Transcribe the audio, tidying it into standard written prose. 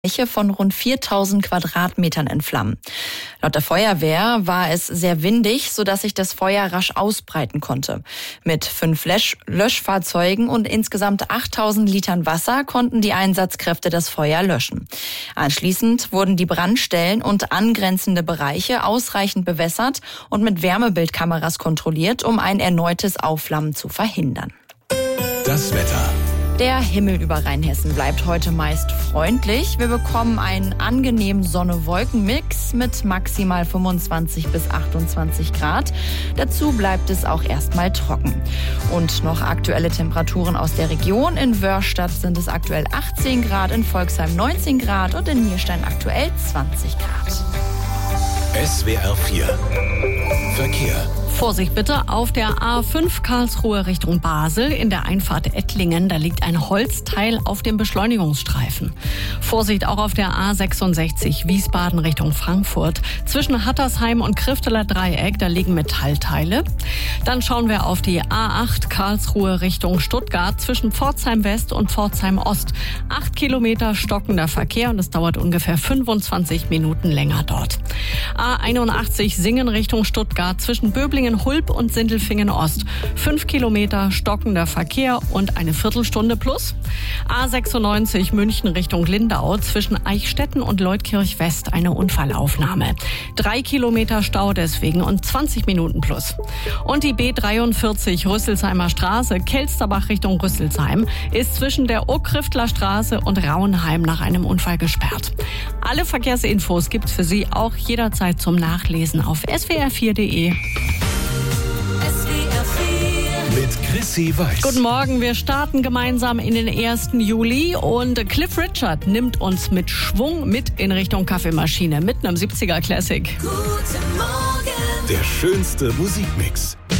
Fläche von rund 4000 Quadratmetern in Flammen. Laut der Feuerwehr war es sehr windig, sodass sich das Feuer rasch ausbreiten konnte. Mit 5 Löschfahrzeugen und insgesamt 8000 Litern Wasser konnten die Einsatzkräfte das Feuer löschen. Anschließend wurden die Brandstellen und angrenzende Bereiche ausreichend bewässert und mit Wärmebildkameras kontrolliert, um ein erneutes Aufflammen zu verhindern. Das Wetter. Der Himmel über Rheinhessen bleibt heute meist freundlich. Wir bekommen einen angenehmen Sonne-Wolken-Mix mit maximal 25 bis 28 Grad. Dazu bleibt es auch erstmal trocken. Und noch aktuelle Temperaturen aus der Region. In Wörstadt sind es aktuell 18 Grad, in Volksheim 19 Grad und in Nierstein aktuell 20 Grad. SWR 4 Verkehr. Vorsicht bitte auf der A5 Karlsruhe Richtung Basel in der Einfahrt Ettlingen. Da liegt ein Holzteil auf dem Beschleunigungsstreifen. Vorsicht auch auf der A66 Wiesbaden Richtung Frankfurt. Zwischen Hattersheim und Krifteler Dreieck, da liegen Metallteile. Dann schauen wir auf die A8 Karlsruhe Richtung Stuttgart zwischen Pforzheim West und Pforzheim Ost. 8 Kilometer stockender Verkehr und es dauert ungefähr 25 Minuten länger dort. A81 Singen Richtung Stuttgart zwischen Böblingen Hulb und Sindelfingen Ost. 5 Kilometer stockender Verkehr und eine Viertelstunde plus. A96 München Richtung Lindau zwischen Eichstätten und Leutkirch West eine Unfallaufnahme. 3 Kilometer Stau deswegen und 20 Minuten plus. Und die B43 Rüsselsheimer Straße Kelsterbach Richtung Rüsselsheim ist zwischen der Ockriftler Straße und Rauenheim nach einem Unfall gesperrt. Alle Verkehrsinfos gibt's für Sie auch jederzeit zum Nachlesen auf swr4.de. Mit Chrissy Weiß. Guten Morgen, wir starten gemeinsam in den 1. Juli und Cliff Richard nimmt uns mit Schwung mit in Richtung Kaffeemaschine mit einem 70er Classic. Guten Morgen. Der schönste Musikmix.